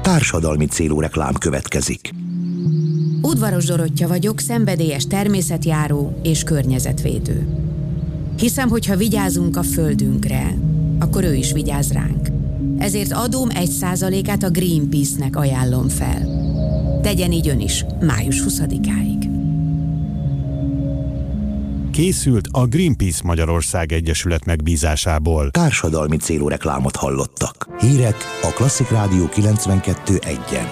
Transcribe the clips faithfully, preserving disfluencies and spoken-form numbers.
Társadalmi célú reklám következik. Udvaros Dorottya vagyok, szenvedélyes természetjáró és környezetvédő. Hiszem, hogy ha vigyázunk a földünkre, akkor ő is vigyáz ránk. Ezért adóm egy százalékát a Greenpeace-nek ajánlom fel. Tegyen így ön is, május huszadikáig. Készült a Greenpeace Magyarország Egyesület megbízásából. Társadalmi célú reklámot hallottak. Hírek a Klasszik Rádió kilencvenkettő egyen.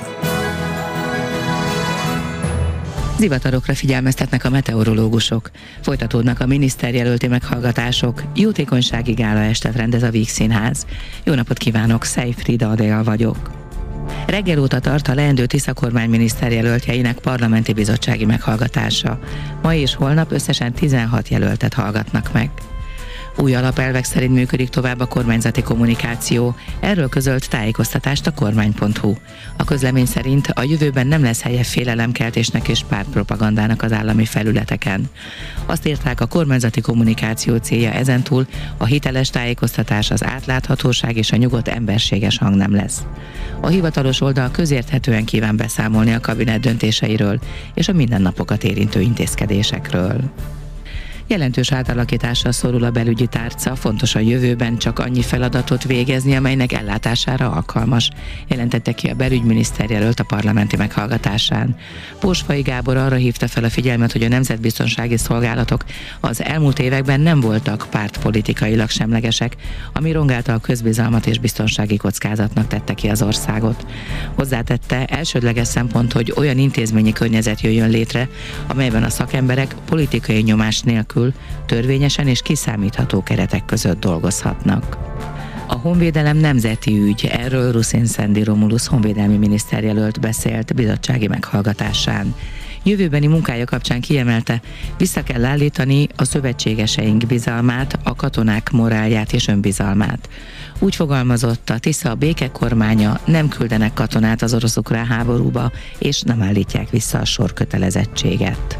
Zivatarokra figyelmeztetnek a meteorológusok. Folytatódnak a miniszterjelölti meghallgatások. Jótékonysági gála estet rendez a Víg Színház. Jó napot kívánok, Szej Frida Adél vagyok. Reggel óta tart a leendő Tisza kormány miniszterjelöltjeinek parlamenti bizottsági meghallgatása. Ma és holnap összesen tizenhat jelöltet hallgatnak meg. Új alapelvek szerint működik tovább a kormányzati kommunikáció. Erről közölt tájékoztatást a kormány pont hu. A közlemény szerint a jövőben nem lesz helye félelemkeltésnek és pártpropagandának az állami felületeken. Azt írták, a kormányzati kommunikáció célja ezentúl a hiteles tájékoztatás, az átláthatóság és a nyugodt emberséges hang nem lesz. A hivatalos oldal közérthetően kíván beszámolni a kabinet döntéseiről és a mindennapokat érintő intézkedésekről. Jelentős átalakításra szorul a belügyi tárca, fontos a jövőben csak annyi feladatot végezni, amelynek ellátására alkalmas, jelentette ki a belügyminiszter jelölt a parlamenti meghallgatásán. Pósfai Gábor arra hívta fel a figyelmet, hogy a nemzetbiztonsági szolgálatok az elmúlt években nem voltak pártpolitikailag semlegesek, ami rongálta a közbizalmat és biztonsági kockázatnak tette ki az országot. Hozzátette, elsődleges szempont, hogy olyan intézményi környezet jöjjön létre, amelyben a szakemberek politikai nyomás nélkül törvényesen és kiszámítható keretek között dolgozhatnak. A honvédelem nemzeti ügy, erről Ruszin Szendi Romulus honvédelmi miniszterjelölt beszélt bizottsági meghallgatásán. Jövőbeni munkája kapcsán kiemelte, vissza kell állítani a szövetségeseink bizalmát, a katonák morálját és önbizalmát. Úgy fogalmazott, a Tisza békekormánya, nem küldenek katonát az orosz-ukrán háborúba, és nem állítják vissza a sorkötelezettséget.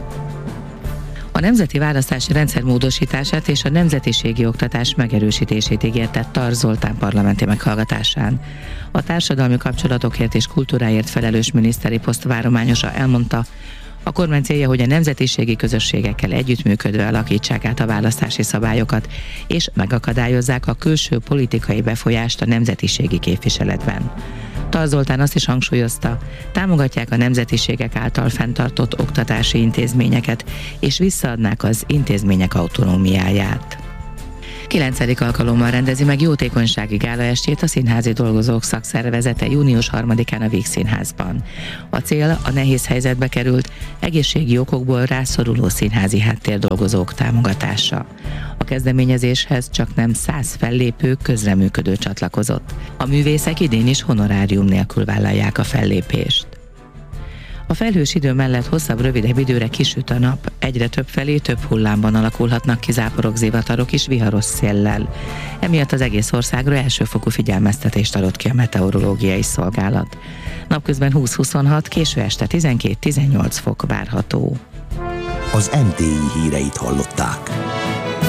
A nemzeti választási rendszer módosítását és a nemzetiségi oktatás megerősítését ígérte Tar Zoltán parlamenti meghallgatásán. A társadalmi kapcsolatokért és kultúráért felelős miniszteri posztvárományosa elmondta, a kormány célja, hogy a nemzetiségi közösségekkel együttműködve alakítsák át a választási szabályokat, és megakadályozzák a külső politikai befolyást a nemzetiségi képviseletben. Tar Zoltán azt is hangsúlyozta, támogatják a nemzetiségek által fenntartott oktatási intézményeket, és visszaadnák az intézmények autonómiáját. Kilencedik alkalommal rendezi meg jótékonysági gálaestjét a Színházi Dolgozók Szakszervezete június harmadikán a Víg Színházban. A cél a nehéz helyzetbe került, egészségi okokból rászoruló színházi háttérdolgozók támogatása. A kezdeményezéshez csak nem száz fellépő, közreműködő csatlakozott. A művészek idén is honorárium nélkül vállalják a fellépést. A felhős idő mellett hosszabb, rövidebb időre kisüt a nap, egyre több felé több hullámban alakulhatnak ki záporok, zivatarok is viharos széllel. Emiatt az egész országra elsőfokú figyelmeztetést adott ki a meteorológiai szolgálat. Napközben húsz-huszonhat, késő este tizenkét-tizennyolc fok várható. Az em té i híreit hallották.